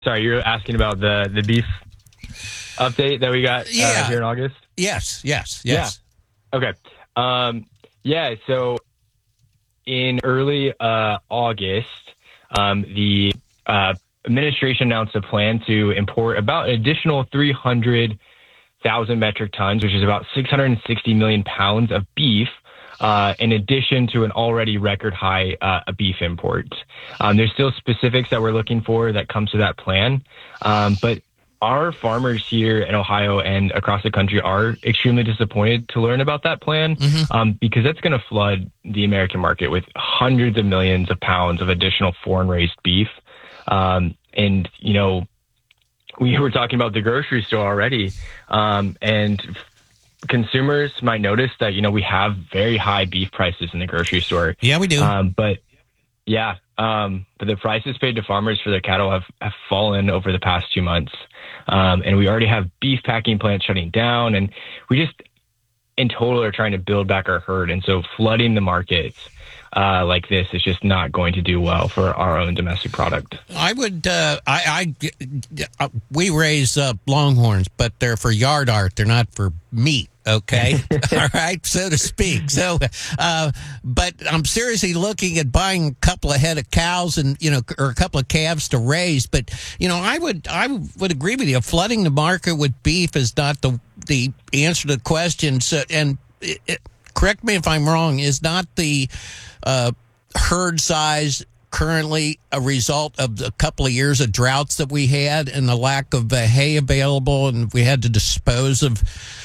Sorry, you're asking about the beef update that we got here in August? Yes. Yeah. Okay. So in early August, the administration announced a plan to import about an additional 300,000 metric tons, which is about 660 million pounds of beef, in addition to an already record high beef import. There's still specifics that we're looking for that comes to that plan, but our farmers here in Ohio and across the country are extremely disappointed to learn about that plan, because that's going to flood the American market with hundreds of millions of pounds of additional foreign-raised beef. And, you know, we were talking about the grocery store already, and consumers might notice that, you know, we have very high beef prices in the grocery store. Yeah, we do. But the prices paid to farmers for their cattle have fallen over the past 2 months. And we already have beef packing plants shutting down, and we just in total are trying to build back our herd. And so flooding the markets like this is just not going to do well for our own domestic product. I would, we raise longhorns, but they're for yard art. They're not for meat. Okay. All right. So to speak. So, but I'm seriously looking at buying a couple of head of cows and, you know, or a couple of calves to raise. But, you know, I would agree with you. Flooding the market with beef is not the answer to the question. So, and correct me if I'm wrong, is not the herd size currently a result of a couple of years of droughts that we had and the lack of hay available, and we had to dispose of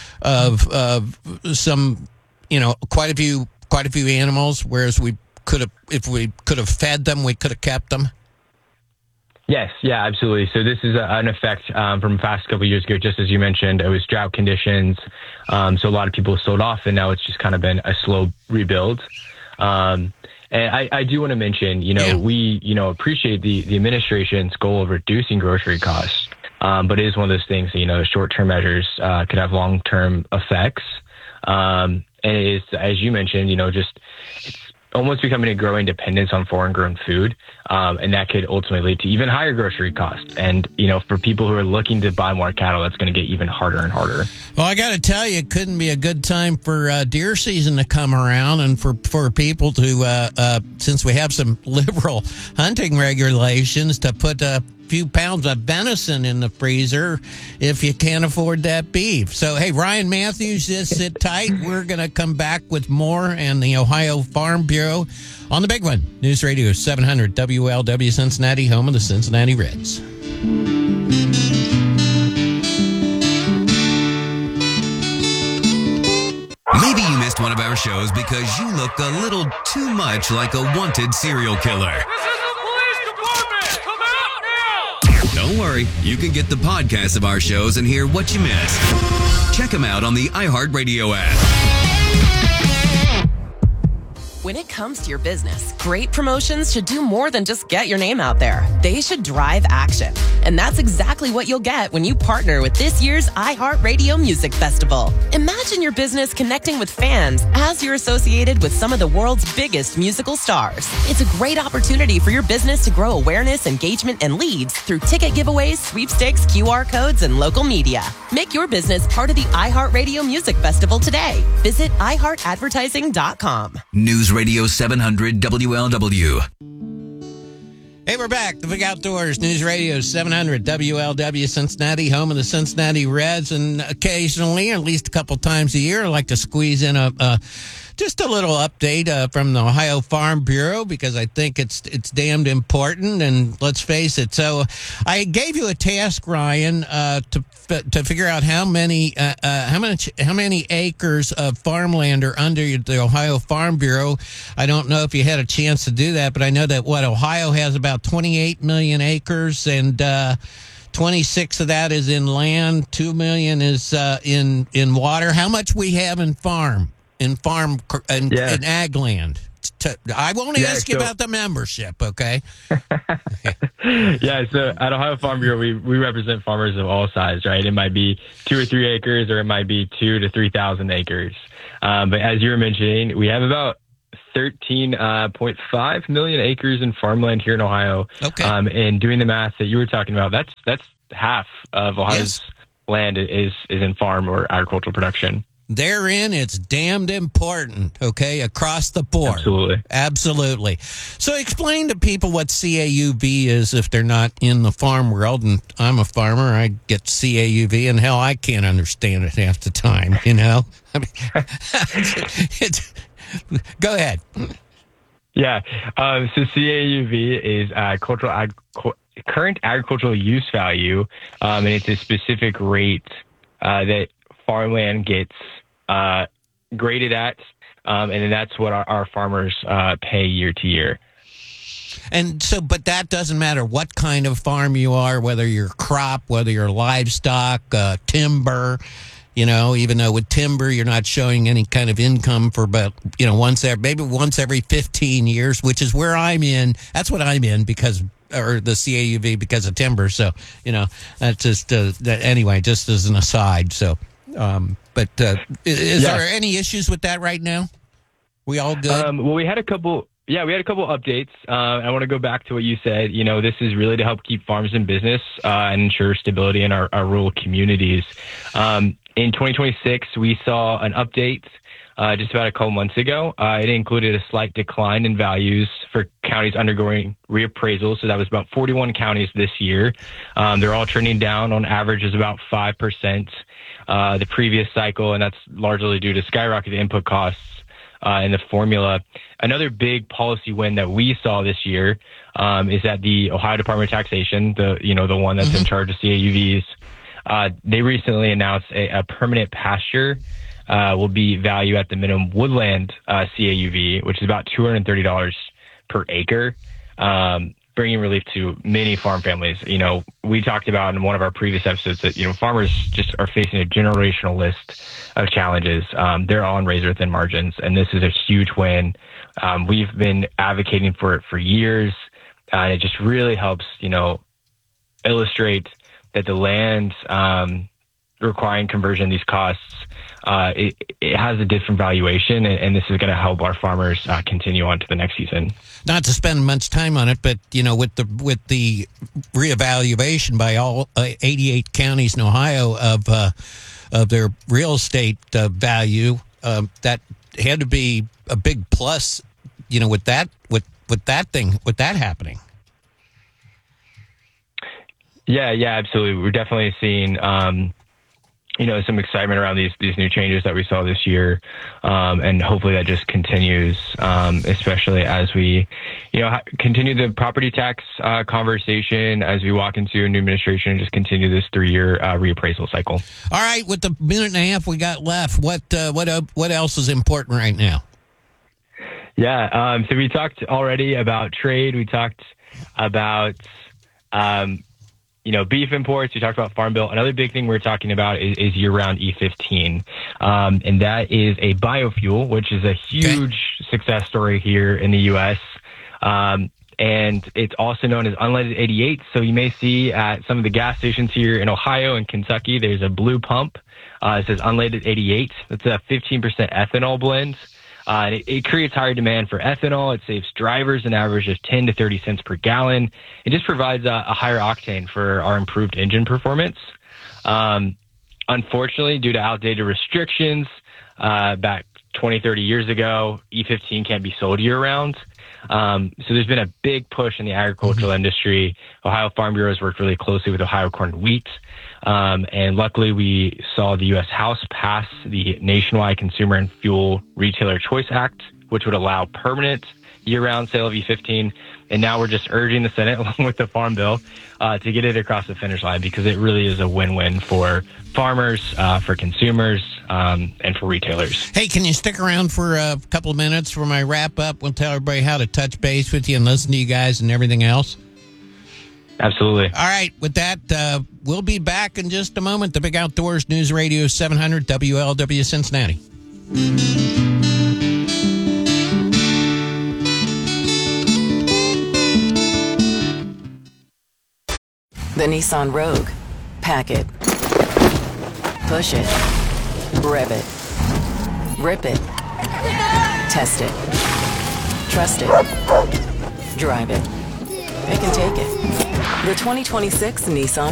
some, you know, quite a few animals, whereas if we could have fed them, we could have kept them? Yes, yeah, absolutely. So this is an effect from the past couple of years ago. Just as you mentioned, it was drought conditions. So a lot of people sold off, and now it's just kind of been a slow rebuild. And I do want to mention, you know, we, you know, appreciate the administration's goal of reducing grocery costs. But it is one of those things that, you know, short-term measures could have long-term effects. And it is, as you mentioned, you know, just it's almost becoming a growing dependence on foreign-grown food. And that could ultimately lead to even higher grocery costs. And, you know, for people who are looking to buy more cattle, that's going to get even harder and harder. Well, I got to tell you, it couldn't be a good time for deer season to come around, and for people to, since we have some liberal hunting regulations, to put few pounds of venison in the freezer if you can't afford that beef. So, hey, Ryan Matthews, just sit tight. We're going to come back with more and the Ohio Farm Bureau on the big one. News Radio 700 WLW Cincinnati, home of the Cincinnati Reds. Maybe you missed one of our shows because you looked a little too much like a wanted serial killer. Don't worry, you can get the podcast of our shows and hear what you missed. Check them out on the iHeartRadio app. When it comes to your business, great promotions should do more than just get your name out there. They should drive action. And that's exactly what you'll get when you partner with this year's iHeartRadio Music Festival. Imagine your business connecting with fans as you're associated with some of the world's biggest musical stars. It's a great opportunity for your business to grow awareness, engagement, and leads through ticket giveaways, sweepstakes, QR codes, and local media. Make your business part of the iHeartRadio Music Festival today. Visit iHeartAdvertising.com. News Radio 700 WLW. Hey, we're back. The Big Outdoors, News Radio 700 WLW Cincinnati, home of the Cincinnati Reds. And occasionally, or at least a couple times a year, I like to squeeze in just a little update from the Ohio Farm Bureau, because I think it's damned important. And let's face it. So I gave you a task, Ryan, to figure out how many acres of farmland are under the Ohio Farm Bureau. I don't know if you had a chance to do that, but I know that Ohio has about 28 million acres, and 26 of that is in land, 2 million is in water. How much we have in ag land? I won't ask you about the membership, okay? Yeah, so at Ohio Farm Bureau, we represent farmers of all size, right? It might be 2 or 3 acres, or it might be 2,000 to 3,000 acres. But as you were mentioning, we have about 13.5 million acres in farmland here in Ohio. Okay. And doing the math that you were talking about, that's half of Ohio's land is in farm or agricultural production. Therein, it's damned important, okay, across the board. Absolutely. So explain to people what CAUV is if they're not in the farm world. And I'm a farmer. I get CAUV, and hell, I can't understand it half the time, you know? I mean, go ahead. Yeah. So CAUV is current agricultural use value, and it's a specific rate that farmland gets graded at, and then that's what our farmers pay year to year. And so, but that doesn't matter what kind of farm you are, whether you're crop, whether you're livestock, timber, you know, even though with timber, you're not showing any kind of income for about, you know, once every 15 years, which is where I'm in. That's what I'm in or the CAUV because of timber. So, you know, that's just, anyway, just as an aside. So, but is there any issues with that right now? We all good? Well, we had a couple updates. I want to go back to what you said. You know, this is really to help keep farms in business and ensure stability in our rural communities. In 2026, we saw an update just about a couple months ago. It included a slight decline in values for counties undergoing reappraisal. So that was about 41 counties this year. They're all trending down on average is about 5%. The previous cycle, and that's largely due to skyrocketing input costs in the formula. Another big policy win that we saw this year is that the Ohio Department of Taxation, the one that's in charge of CAUVs, they recently announced a permanent pasture will be valued at the minimum woodland CAUV, which is about $230 per acre, bringing relief to many farm families. You know, we talked about in one of our previous episodes that, you know, farmers just are facing a generational list of challenges. They're all on razor thin margins, and this is a huge win. We've been advocating for it for years, and it just really helps, you know, illustrate that the land requiring conversion, these costs, it has a different valuation, and this is going to help our farmers continue on to the next season. Not to spend much time on it, but you know, with the reevaluation by all 88 counties in Ohio of their real estate value, that had to be a big plus. You know, with that happening. Yeah, absolutely. We're definitely seeing, some excitement around these new changes that we saw this year, and hopefully that just continues, especially as we, continue the property tax conversation as we walk into a new administration and just continue this 3-year reappraisal cycle. All right, with the minute and a half we got left, what else is important right now? Yeah, so we talked already about trade. We talked about beef imports. We talked about Farm Bill. Another big thing we're talking about is year-round E15. And that is a biofuel, which is a huge success story here in the U.S. And it's also known as unleaded 88. So you may see at some of the gas stations here in Ohio and Kentucky, there's a blue pump. It says unleaded 88. That's a 15% ethanol blend. And it creates higher demand for ethanol. It saves drivers an average of 10 to 30 cents per gallon. It just provides a higher octane for our improved engine performance. Unfortunately, due to outdated restrictions back 20, 30 years ago, E15 can't be sold year-round. So there's been a big push in the agricultural industry. Ohio Farm Bureau has worked really closely with Ohio Corn and Wheat. And luckily, we saw the U.S. House pass the Nationwide Consumer and Fuel Retailer Choice Act, which would allow permanent year-round sale of E15. And now we're just urging the Senate, along with the Farm Bill, to get it across the finish line, because it really is a win-win for farmers, for consumers, and for retailers. Hey, can you stick around for a couple of minutes for my wrap-up? We'll tell everybody how to touch base with you and listen to you guys and everything else. Absolutely. All right. With that, we'll be back in just a moment. The Big Outdoors News Radio 700 WLW Cincinnati. The Nissan Rogue. Pack it. Push it. Rev it. Rip it. Test it. Trust it. Drive it. They can take it. The 2026 Nissan